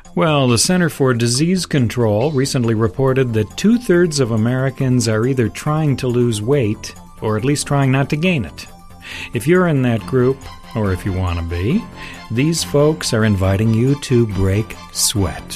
Well, the Center for Disease Control recently reported that 2/3 of Americans are either trying to lose weight or at least trying not to gain it. If you're in that group, or if you want to be, these folks are inviting you to break sweat.